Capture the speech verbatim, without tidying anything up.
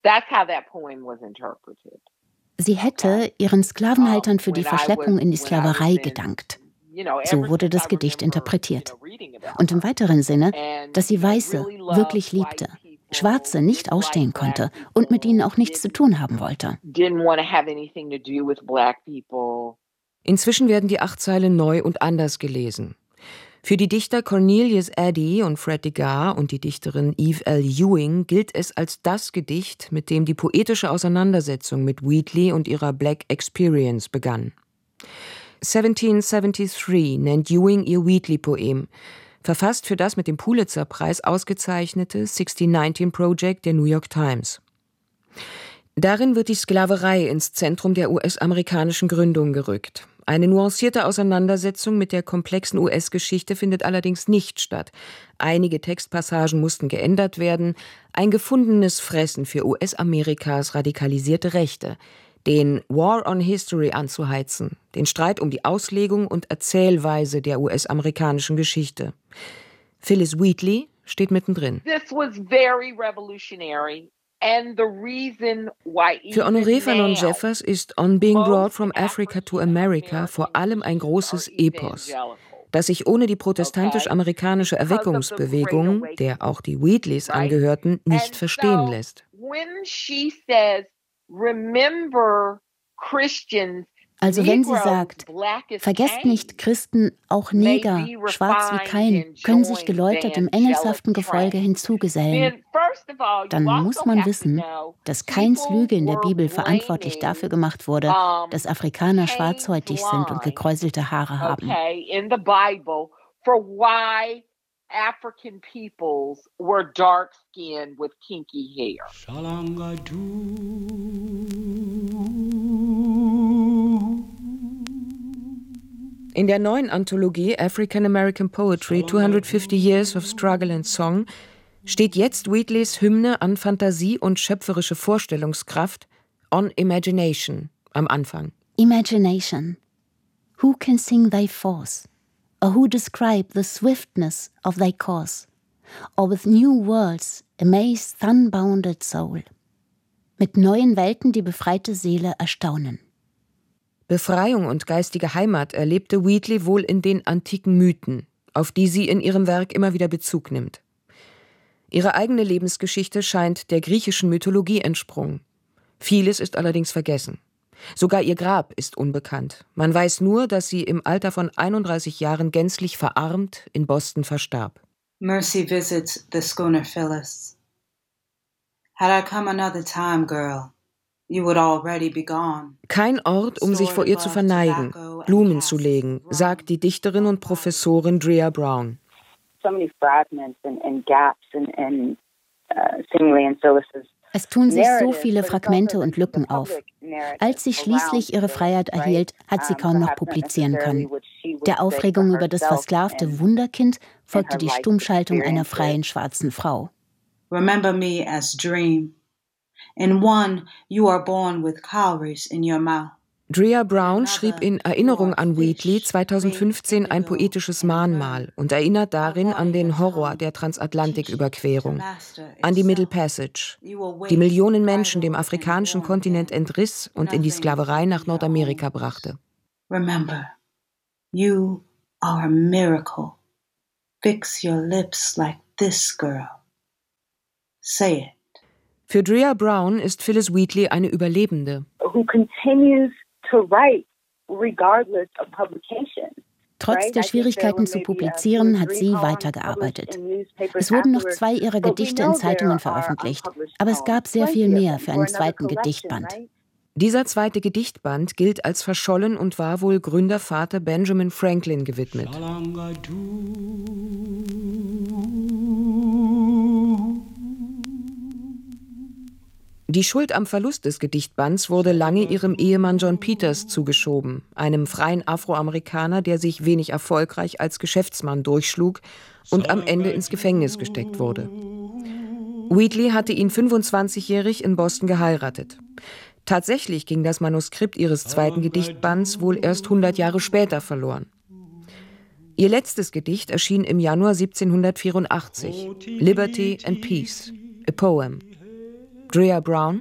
That's how that poem was interpreted. Sie hätte ihren Sklavenhaltern für die Verschleppung in die Sklaverei gedankt. So wurde das Gedicht interpretiert. Und im weiteren Sinne, dass sie Weiße wirklich liebte, Schwarze nicht ausstehen konnte und mit ihnen auch nichts zu tun haben wollte. Inzwischen werden die acht Zeilen neu und anders gelesen. Für die Dichter Cornelius Eddy und Fred Degar und die Dichterin Eve L. Ewing gilt es als das Gedicht, mit dem die poetische Auseinandersetzung mit Wheatley und ihrer Black Experience begann. siebzehnhundertdreiundsiebzig nennt Ewing ihr Wheatley-Poem, verfasst für das mit dem Pulitzer-Preis ausgezeichnete sechzehn neunzehn Project der New York Times. Darin wird die Sklaverei ins Zentrum der U S-amerikanischen Gründung gerückt. Eine nuancierte Auseinandersetzung mit der komplexen U S-Geschichte findet allerdings nicht statt. Einige Textpassagen mussten geändert werden. Ein gefundenes Fressen für U S-Amerikas radikalisierte Rechte, den War on History anzuheizen, den Streit um die Auslegung und Erzählweise der U S-amerikanischen Geschichte. Phillis Wheatley steht mittendrin. This was very revolutionary. Für Honoré Fanonne Jeffers ist On Being Brought from Africa to America vor allem ein großes Epos, das sich ohne die protestantisch-amerikanische Erweckungsbewegung, der auch die Wheatleys angehörten, nicht verstehen lässt. Also wenn sie sagt, vergesst nicht Christen, auch Neger, schwarz wie Kain, können sich geläutert im engelshaften Gefolge hinzugesellen, dann muss man wissen, dass Kains Lüge in der Bibel verantwortlich dafür gemacht wurde, dass Afrikaner schwarzhäutig sind und gekräuselte Haare haben. African peoples were dark skinned with kinky hair. In der neuen Anthologie African American Poetry zweihundertfünfzig Years of Struggle and Song steht jetzt Wheatleys Hymne an Fantasie und schöpferische Vorstellungskraft, On Imagination, am Anfang. Imagination. Who can sing thy force? Or who describe the swiftness of thy course? Or with new worlds amaze th' unbounded soul? Mit neuen Welten die befreite Seele erstaunen. Befreiung und geistige Heimat erlebte Wheatley wohl in den antiken Mythen, auf die sie in ihrem Werk immer wieder Bezug nimmt. Ihre eigene Lebensgeschichte scheint der griechischen Mythologie entsprungen. Vieles ist allerdings vergessen. Sogar ihr Grab ist unbekannt. Man weiß nur, dass sie im Alter von einunddreißig Jahren gänzlich verarmt in Boston verstarb. Mercy visits the schooner Phyllis. Had I come another time, girl, you would already be gone. Kein Ort, um sich vor ihr zu verneigen, Blumen zu legen, sagt die Dichterin und Professorin Drea Brown. So many fragments and, and gaps and, and uh, seemingly in Phyllis's. Es tun sich so viele Fragmente und Lücken auf. Als sie schließlich ihre Freiheit erhielt, hat sie kaum noch publizieren können. Der Aufregung über das versklavte Wunderkind folgte die Stummschaltung einer freien schwarzen Frau. Remember me as dream. In one, you are born with cowries in your mouth. Drea Brown schrieb in Erinnerung an Wheatley zweitausendfünfzehn ein poetisches Mahnmal und erinnert darin an den Horror der Transatlantiküberquerung, an die Middle Passage, die Millionen Menschen dem afrikanischen Kontinent entriss und in die Sklaverei nach Nordamerika brachte. Remember, you are a miracle. Fix your lips like this girl. Say it. Für Drea Brown ist Phillis Wheatley eine Überlebende. Who continues to write regardless of publication. Trotz der Schwierigkeiten zu publizieren, hat sie weitergearbeitet. Es wurden noch zwei ihrer Gedichte in Zeitungen veröffentlicht, aber es gab sehr viel mehr für einen zweiten Gedichtband. Dieser zweite Gedichtband gilt als verschollen und war wohl Gründervater Benjamin Franklin gewidmet. Die Schuld am Verlust des Gedichtbands wurde lange ihrem Ehemann John Peters zugeschoben, einem freien Afroamerikaner, der sich wenig erfolgreich als Geschäftsmann durchschlug und am Ende ins Gefängnis gesteckt wurde. Wheatley hatte ihn fünfundzwanzigjährig in Boston geheiratet. Tatsächlich ging das Manuskript ihres zweiten Gedichtbands wohl erst hundert Jahre später verloren. Ihr letztes Gedicht erschien im Januar siebzehnhundertvierundachtzig, Liberty and Peace, a Poem. Drea Brown?